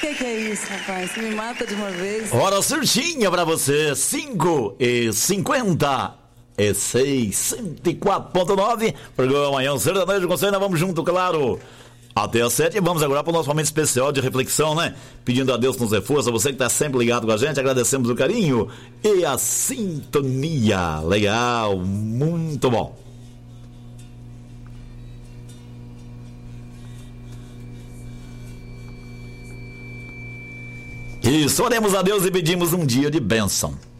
Que é isso, rapaz? Você me mata de uma vez. Hora certinha pra você, 5h50. É 104.9. Programa Manhã Sertanejo com você, nós vamos junto, claro, até às 7. E vamos agora para o nosso momento especial de reflexão, né? Pedindo a Deus nos dê força, você que está sempre ligado com a gente, agradecemos o carinho e a sintonia. Legal, muito bom. Isso, oremos a Deus e pedimos um dia de bênção.